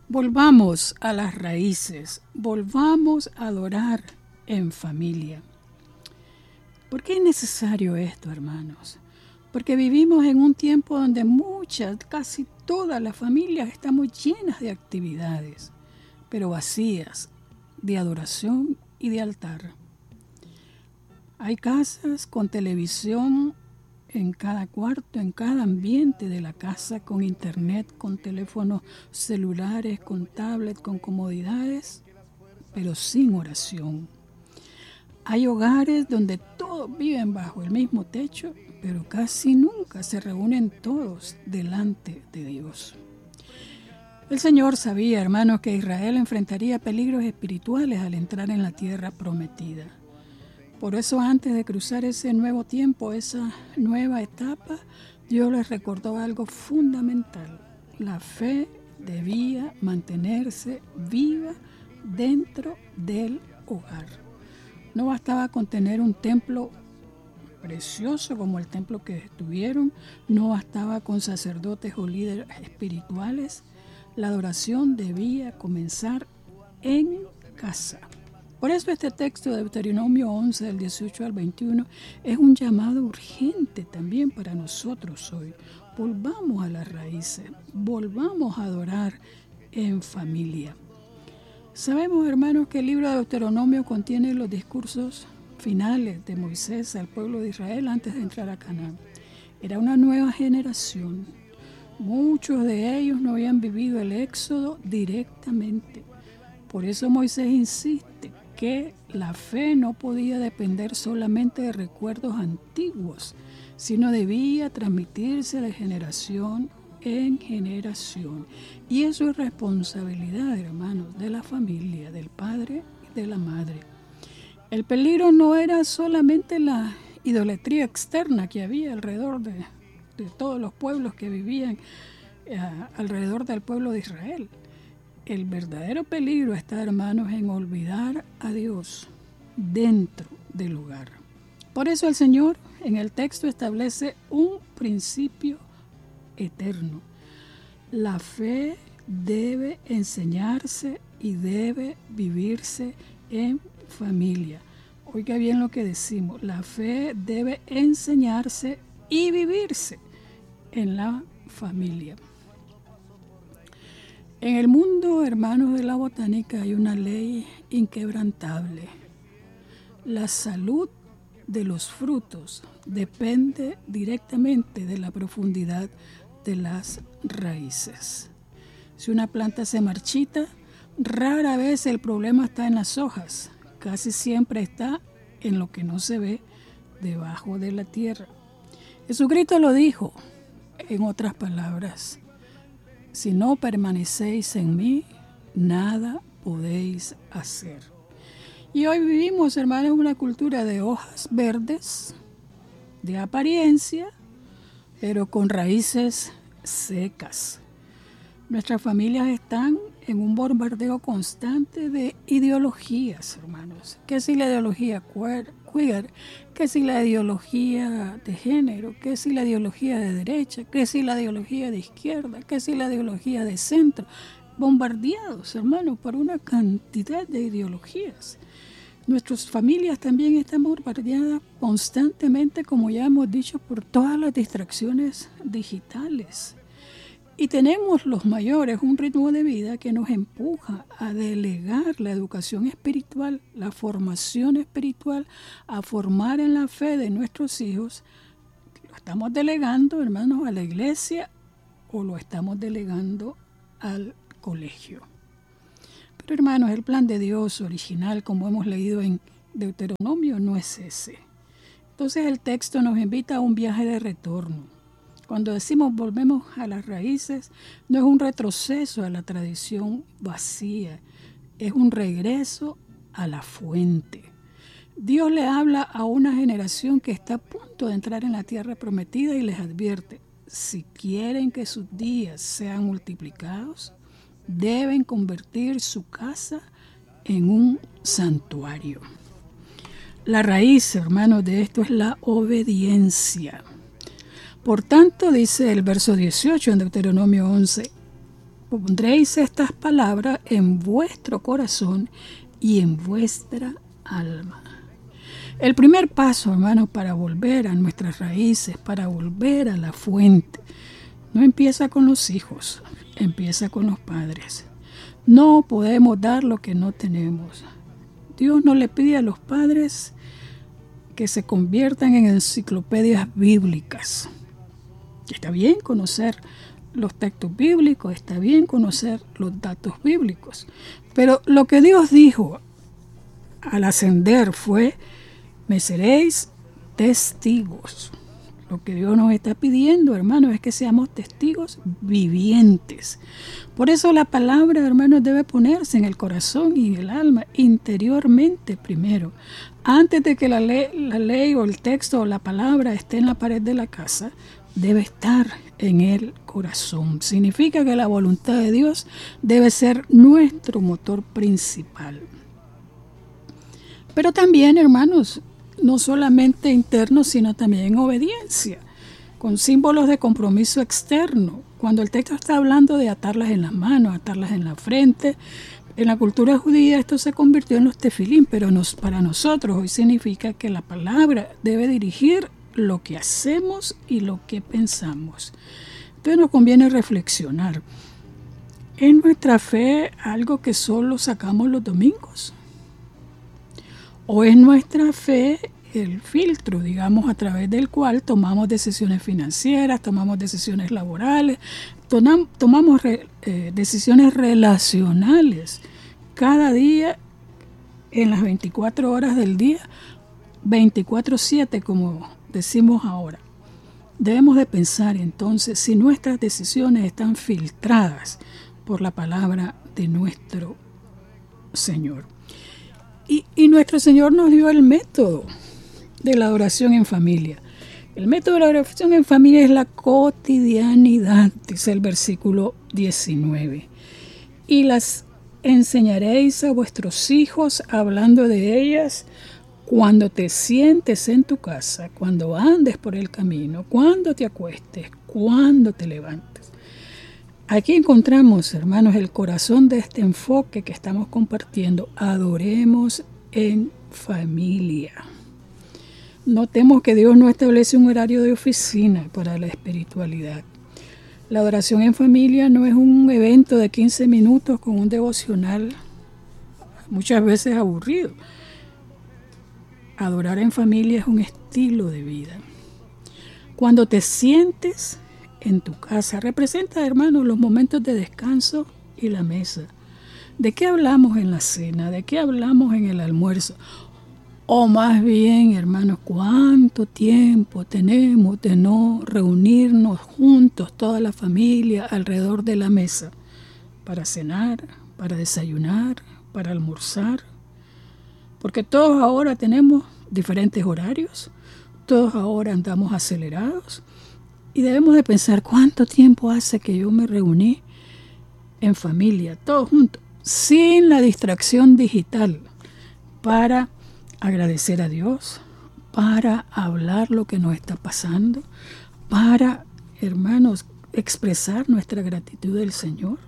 Volvamos a las raíces, volvamos a adorar en familia. ¿Por qué es necesario esto, hermanos? Porque vivimos en un tiempo donde casi todas las familias estamos llenas de actividades, pero vacías de adoración y de altar. Hay casas con televisión en cada cuarto, en cada ambiente de la casa, con internet, con teléfonos celulares, con tablet, con comodidades, pero sin oración. Hay hogares donde todos viven bajo el mismo techo, pero casi nunca se reúnen todos delante de Dios. El Señor sabía, hermanos, que Israel enfrentaría peligros espirituales al entrar en la tierra prometida. Por eso, antes de cruzar ese nuevo tiempo, esa nueva etapa, Dios les recordó algo fundamental. La fe debía mantenerse viva dentro del hogar. No bastaba con tener un templo precioso como el templo que tuvieron, no bastaba con sacerdotes o líderes espirituales. La adoración debía comenzar en casa. Por eso este texto de Deuteronomio 11, del 18 al 21, es un llamado urgente también para nosotros hoy. Volvamos a las raíces, volvamos a adorar en familia. Sabemos, hermanos, que el libro de Deuteronomio contiene los discursos finales de Moisés al pueblo de Israel antes de entrar a Canaán. Era una nueva generación. Muchos de ellos no habían vivido el éxodo directamente. Por eso Moisés insiste que la fe no podía depender solamente de recuerdos antiguos, sino debía transmitirse de generación en generación. Y eso es responsabilidad, hermanos, de la familia, del padre y de la madre. El peligro no era solamente la idolatría externa que había alrededor de todos los pueblos que vivían alrededor del pueblo de Israel. El verdadero peligro está, hermanos, en olvidar a Dios dentro del hogar. Por eso el Señor en el texto establece un principio eterno. La fe debe enseñarse y debe vivirse en familia. Oiga bien lo que decimos. La fe debe enseñarse y vivirse en la familia. En el mundo, hermanos, de la botánica hay una ley inquebrantable. La salud de los frutos depende directamente de la profundidad de las raíces. Si una planta se marchita, rara vez el problema está en las hojas, casi siempre está en lo que no se ve debajo de la tierra. Jesucristo lo dijo, en otras palabras: si no permanecéis en mí, nada podéis hacer. Y hoy vivimos, hermanos, una cultura de hojas verdes, de apariencia, pero con raíces secas. Nuestras familias están en un bombardeo constante de ideologías, hermanos. ¿Qué si la ideología queer? ¿Qué si la ideología de género? ¿Qué si la ideología de derecha? ¿Qué si la ideología de izquierda? ¿Qué si la ideología de centro? Bombardeados, hermanos, por una cantidad de ideologías. Nuestras familias también están bombardeadas constantemente, como ya hemos dicho, por todas las distracciones digitales. Y tenemos los mayores un ritmo de vida que nos empuja a delegar la educación espiritual, la formación espiritual, a formar en la fe de nuestros hijos. Lo estamos delegando, hermanos, a la iglesia o lo estamos delegando al colegio. Pero, hermanos, el plan de Dios original, como hemos leído en Deuteronomio, no es ese. Entonces el texto nos invita a un viaje de retorno. Cuando decimos volvemos a las raíces, no es un retroceso a la tradición vacía, es un regreso a la fuente. Dios le habla a una generación que está a punto de entrar en la tierra prometida y les advierte: si quieren que sus días sean multiplicados, deben convertir su casa en un santuario. La raíz, hermanos, de esto es la obediencia. Por tanto, dice el verso 18 en Deuteronomio 11, pondréis estas palabras en vuestro corazón y en vuestra alma. El primer paso, hermanos, para volver a nuestras raíces, para volver a la fuente, no empieza con los hijos, empieza con los padres. No podemos dar lo que no tenemos. Dios no le pide a los padres que se conviertan en enciclopedias bíblicas. Está bien conocer los textos bíblicos, está bien conocer los datos bíblicos, pero lo que Dios dijo al ascender fue: me seréis testigos. Lo que Dios nos está pidiendo, hermanos, es que seamos testigos vivientes. Por eso la palabra, hermanos, debe ponerse en el corazón y en el alma, interiormente primero. Antes de que la ley o el texto o la palabra esté en la pared de la casa, debe estar en el corazón. Significa que la voluntad de Dios debe ser nuestro motor principal. Pero también, hermanos, no solamente interno, sino también en obediencia, con símbolos de compromiso externo. Cuando el texto está hablando de atarlas en las manos, atarlas en la frente, en la cultura judía esto se convirtió en los tefilín, pero para nosotros hoy significa que la palabra debe dirigir lo que hacemos y lo que pensamos. Entonces nos conviene reflexionar. ¿Es nuestra fe algo que solo sacamos los domingos? ¿O es nuestra fe el filtro, digamos, a través del cual tomamos decisiones financieras, tomamos decisiones laborales, tomamos decisiones relacionales cada día en las 24 horas del día, 24/7, como decimos ahora? Debemos de pensar entonces si nuestras decisiones están filtradas por la palabra de nuestro Señor. Y nuestro Señor nos dio el método de la adoración en familia. El método de la adoración en familia es la cotidianidad, dice el versículo 19. Y las enseñaréis a vuestros hijos hablando de ellas cuando te sientes en tu casa, cuando andes por el camino, cuando te acuestes, cuando te levantes. Aquí encontramos, hermanos, el corazón de este enfoque que estamos compartiendo. Adoremos en familia. Notemos que Dios no establece un horario de oficina para la espiritualidad. La adoración en familia no es un evento de 15 minutos con un devocional muchas veces aburrido. Adorar en familia es un estilo de vida. Cuando te sientes en tu casa, representa, hermanos, los momentos de descanso y la mesa. ¿De qué hablamos en la cena? ¿De qué hablamos en el almuerzo? O más bien, hermanos, ¿cuánto tiempo tenemos de no reunirnos juntos, toda la familia, alrededor de la mesa? Para cenar, para desayunar, para almorzar. Porque todos ahora tenemos diferentes horarios, todos ahora andamos acelerados. Y debemos de pensar cuánto tiempo hace que yo me reuní en familia, todos juntos, sin la distracción digital, para agradecer a Dios, para hablar lo que nos está pasando, para, hermanos, expresar nuestra gratitud del Señor.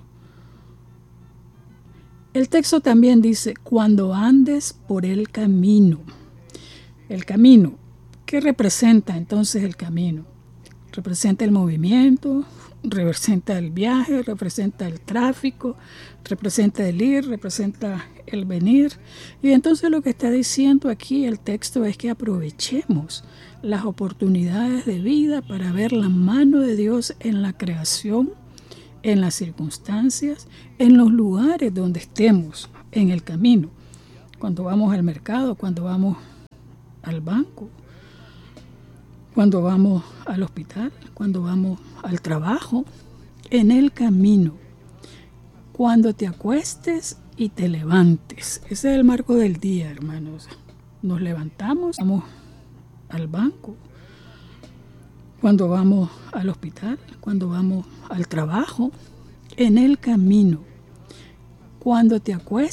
El texto también dice, cuando andes por el camino. El camino, ¿qué representa entonces el camino? Representa el movimiento, representa el viaje, representa el tráfico, representa el ir, representa el venir. Y entonces lo que está diciendo aquí el texto es que aprovechemos las oportunidades de vida para ver la mano de Dios en la creación, en las circunstancias, en los lugares donde estemos en el camino. Cuando vamos al mercado, cuando vamos al banco, cuando vamos al hospital, cuando vamos al trabajo, en el camino, cuando te acuestes y te levantes. Ese es el marco del día, hermanos. Nos levantamos, vamos al banco, cuando vamos al hospital, cuando vamos al trabajo, en el camino, cuando te acuestes